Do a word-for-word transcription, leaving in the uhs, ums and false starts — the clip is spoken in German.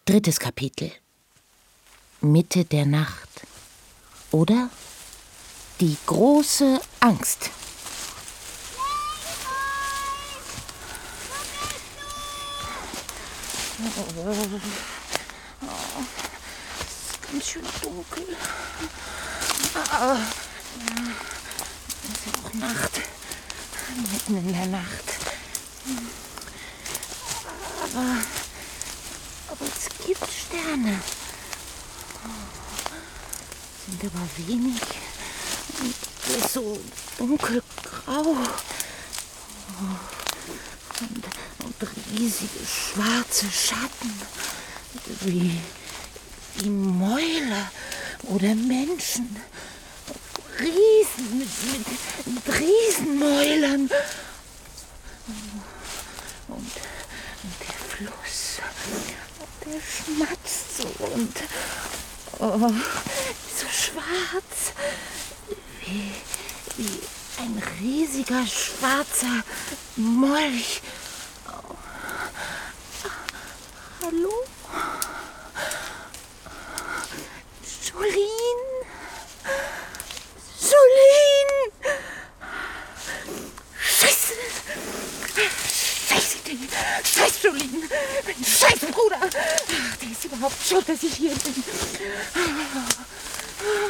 Drittes Kapitel. Mitte der Nacht. Oder die große Angst. Oh, es ist ganz schön dunkel. Ah, es ist ja auch Nacht. Mitten in der Nacht. Aber, aber es gibt Sterne. Sind aber wenig. Und es ist so dunkelgrau. Und, und riesige schwarze Schatten. Wie, wie Mäuler oder Menschen. Riesen mit, mit, mit Riesenmäulern. Und, und der Fluss, der schmatzt so und oh, so schwarz, wie, wie ein riesiger schwarzer Molch. Oh. Hallo? Jolene? Jolene! Scheiße! Scheiße, Scheiß Jolene! Mein Scheiß Bruder! Der ist überhaupt schuld, dass ich hier bin.